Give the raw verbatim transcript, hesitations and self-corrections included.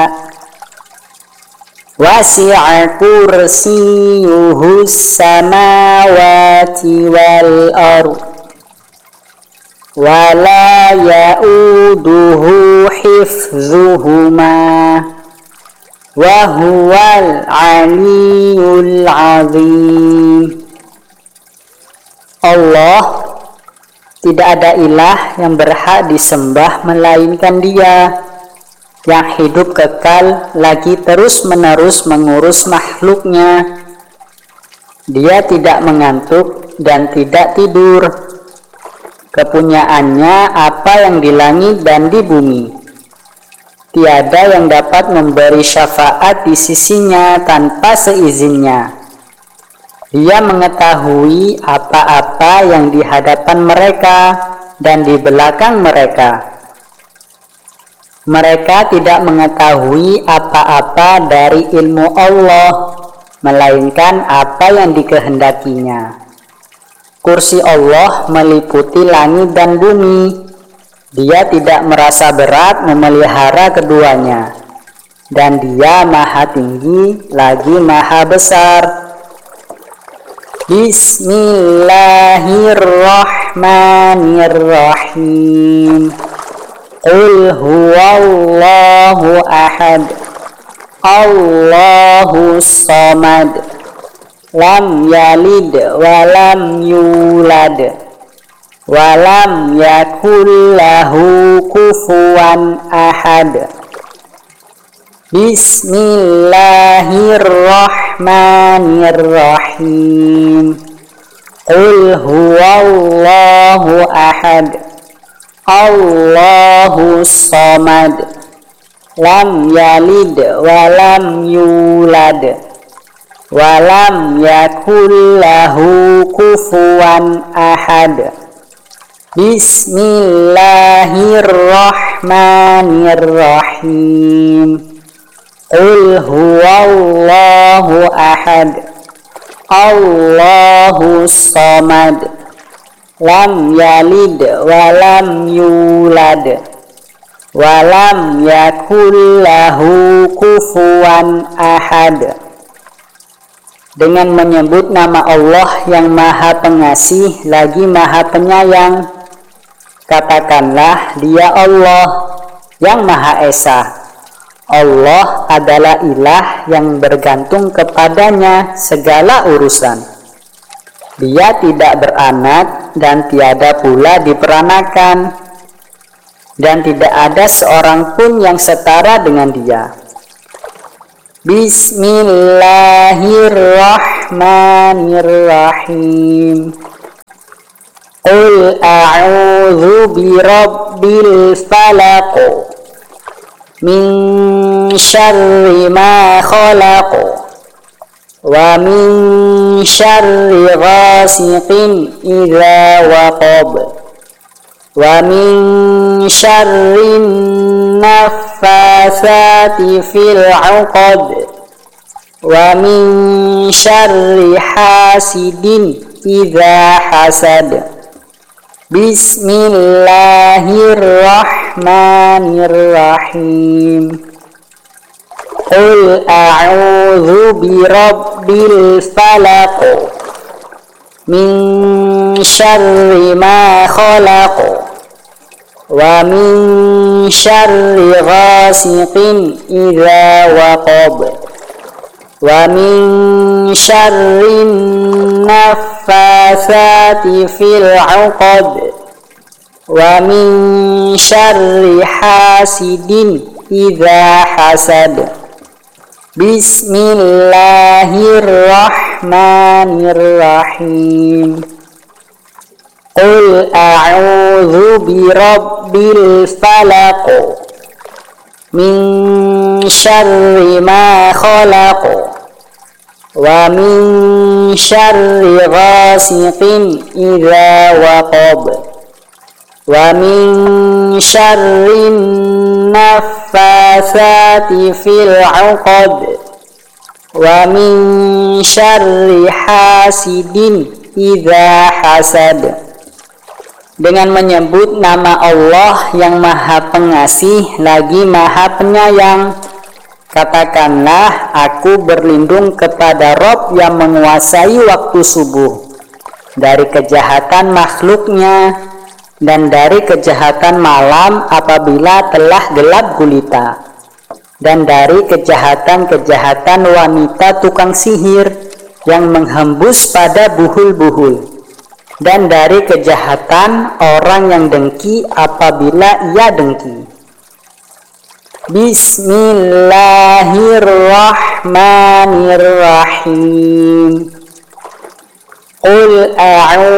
wasi'a kursiyuhus samawati wal ardh wa la ya'uduhu hifdzuhuma wa huwal aliyyul azim. Allah, tidak ada ilah yang berhak disembah melainkan Dia, yang hidup kekal lagi terus-menerus mengurus makhluknya. Dia tidak mengantuk dan tidak tidur. Kepunyaannya apa yang di langit dan di bumi. Tiada yang dapat memberi syafaat di sisinya tanpa seizinnya. Dia mengetahui apa-apa yang di hadapan mereka dan di belakang mereka. Mereka tidak mengetahui apa-apa dari ilmu Allah, melainkan apa yang dikehendakinya. Kursi Allah meliputi langit dan bumi. Dia tidak merasa berat memelihara keduanya. Dan Dia maha tinggi lagi maha besar. Bismillahirrahmanirrahim. Qul huwallahu ahad, Allahus samad, lam yalid wa lam yulad wa lam yakul lahu kufuwan ahad. Bismillahirrahmanirrahim. Qul huwallahu ahad, Allahus samad, lam yalid wa lam yulad wa lam yakul lahu kufuwan ahad. Bismillahirrahmanirrahim. Qul huwallahu ahad, Allahus samad, lam yalid wa lam yulad wa lam yakul lahu kufuwan ahad. Dengan menyebut nama Allah yang Maha Pengasih lagi Maha Penyayang, katakanlah Dia Allah yang Maha Esa. Allah adalah ilah yang bergantung kepadanya segala urusan. Dia tidak beranak dan tiada pula diperanakan, dan tidak ada seorang pun yang setara dengan Dia. Bismillahirrahmanirrahim. Qul a'udzu birabbil falaq min syarri ma khalaq wa min syarri ghasiqin idza waqab wa min syarri naffasati fil 'uqad wa min syarri hasidin idza hasad. Bismillahirrahmanirrahim. Qul a'udzu birabbil falaq min syarri ma khalaq wa min syarri ghasiqin idza waqab wa min syarri naffasati fil 'uqad wa min syarri hasidin idza hasad. Bismillahirrahmanirrahim. Qul a'udzu birabbil falaq min syarri ma khalaq wa min syarri ghasiqin idza waqab wa min syarri naffasati fil 'uqad wa min syarri hasidin idza hasad. Dengan menyebut nama Allah yang Maha Pengasih lagi Maha Penyayang, Katakanlah, aku berlindung kepada Rob yang menguasai waktu subuh, dari kejahatan makhluknya, dan dari kejahatan malam apabila telah gelap gulita, dan dari kejahatan-kejahatan wanita tukang sihir yang menghembus pada buhul-buhul, dan dari kejahatan orang yang dengki apabila ia dengki. Bismillahirrahmanirrahim. Qul a'udzu